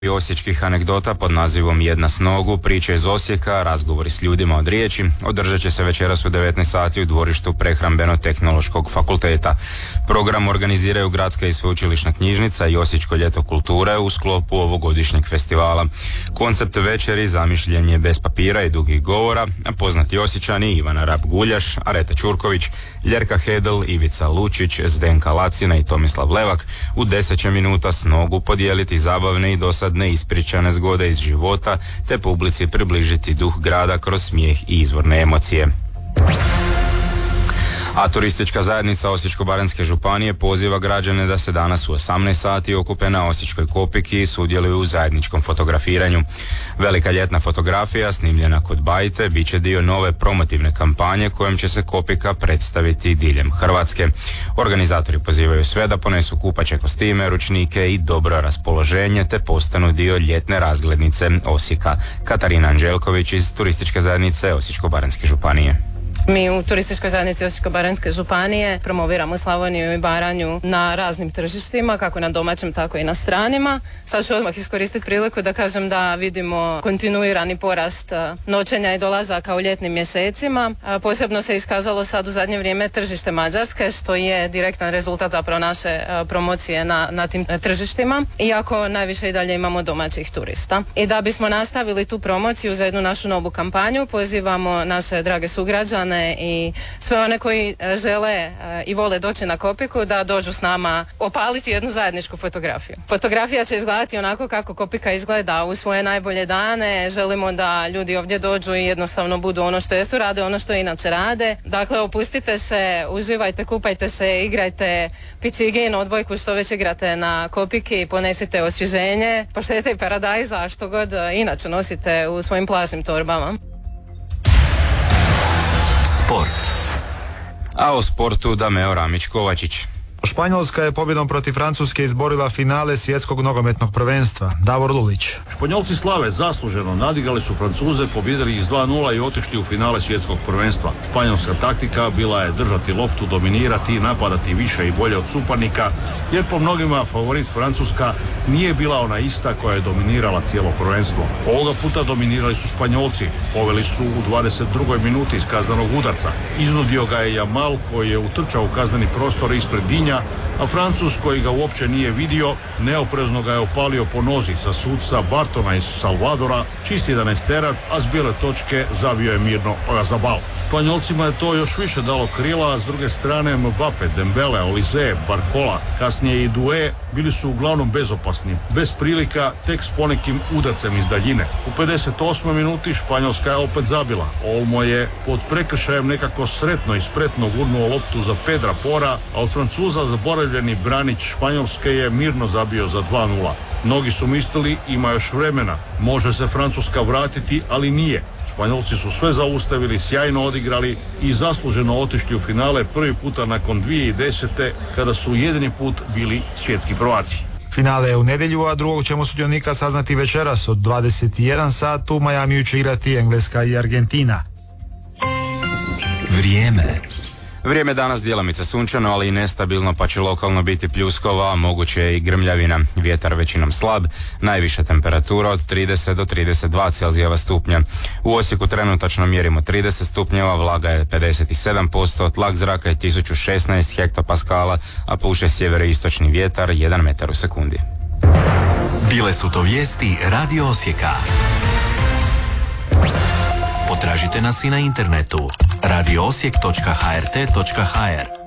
osječkih anegdota pod nazivom Jedna s nogu, priče iz Osijeka, razgovori s ljudima od riječi, održat će se večeras u 19 sati u dvorištu Prehrambeno-tehnološkog fakulteta. Program organiziraju Gradska i sveučilišna knjižnica i Osječko ljeto kulture u sklopu ovogodišnjeg festivala. Koncept večeri zamišljen je bez papira i dugih govora, a poznati Osječani Ivana Rab-Guljaš, Areta Ćurković, Ljerka Hedel, Ivica Lučić, Zdenka Lacina i Tomislav Levak u 10 minuta s nogu podijeliti zabavne i dosadne neispričane zgode iz života te publici približiti duh grada kroz smijeh i izvorne emocije. A turistička zajednica Osječko-baranjske županije poziva građane da se danas u 18 sati okupe na Osječkoj Kopiki i sudjeluju u zajedničkom fotografiranju. Velika ljetna fotografija snimljena kod Bajte bit će dio nove promotivne kampanje kojom će se Kopika predstaviti diljem Hrvatske. Organizatori pozivaju sve da ponesu kupaće kostime, ručnike i dobro raspoloženje te postanu dio ljetne razglednice Osijeka. Katarina Anđelković iz turističke zajednice Osječko-baranjske županije. Mi u turističkoj zajednici Osječko-baranjske županije promoviramo Slavoniju i Baranju na raznim tržištima, kako na domaćem, tako i na stranima. Sad ću odmah iskoristiti priliku da kažem da vidimo kontinuirani porast noćenja i dolazaka u ljetnim mjesecima. Posebno se iskazalo sad u zadnje vrijeme tržište Mađarske, što je direktan rezultat zapravo naše promocije na tim tržištima, iako najviše i dalje imamo domaćih turista. I da bismo nastavili tu promociju za jednu našu novu kampanju, pozivamo naše drage sugrađane i sve one koji žele i vole doći na Kopiku da dođu s nama opaliti jednu zajedničku fotografiju. Fotografija će izgledati onako kako Kopika izgleda u svoje najbolje dane. Želimo da ljudi ovdje dođu i jednostavno budu ono što jesu, rade ono što inače rade. Dakle, opustite se, uživajte, kupajte se, igrajte picigin, odbojku, što već igrate na Kopiki, ponesite osvježenje, paštete i paradajza, što god inače nosite u svojim plažnim torbama. A o sportu Dameo Ramić-Kovačić. Španjolska je pobjedom protiv Francuske izborila finale svjetskog nogometnog prvenstva. Davor Lulić. Španjolci slave zasluženo, nadigrali su Francuze, pobjedili ih 2-0 i otišli u finale svjetskog prvenstva. Španjolska taktika bila je držati loptu, dominirati, napadati više i bolje od suparnika, jer po mnogima favorit Francuska nije bila ona ista koja je dominirala cijelo prvenstvo. Ovoga puta dominirali su Španjolci, poveli su u 22. minuti iz kaznenog udarca. Iznudio ga je Jamal koji je utrčao u kazneni prostor ispred Dinja, a Francuz koji ga uopće nije vidio, neoprezno ga je opalio po nozi za suca Bartona iz Salvadora, čist 11-terac, a s bijele točke zabio je mirno Oyarzabal. Španjolcima je to još više dalo krila, a s druge strane Mbappe, Dembele, Olise, Barcola, kasnije i Doué bili su uglavnom bezopasni, bez prilika, tek s ponekim udarcem iz daljine. U 58. minuti Španjolska je opet zabila. Olmo je pod prekršajem nekako sretno i spretno gurnuo loptu za Pedra Pora, a od Francuza zaboravljeni branić Španjolske je mirno zabio za 2-0. Mnogi su mislili ima još vremena, može se Francuska vratiti, ali nije. Španjolci su sve zaustavili, sjajno odigrali i zasluženo otišli u finale prvi puta nakon 2010. kada su jedini put bili svjetski prvaci. Finale je u nedjelju, a drugog ćemo sudionika saznati večeras od 21 sat. U Majamiju će igrati Engleska i Argentina. Vrijeme danas djelomice sunčano, ali i nestabilno, pa će lokalno biti pljuskova, a moguće je i grmljavina. Vjetar većinom slab, najviša temperatura od 30 do 32 Celzijeva stupnja. U Osijeku trenutačno mjerimo 30 stupnjeva, vlaga je 57%, tlak zraka je 1016 hektopaskala, a puše sjeveroistočni vjetar 1 metar u sekundi. Bile su to vijesti Radio Osijeka. Potražite nas i na internetu radioosijek.hrt.hr.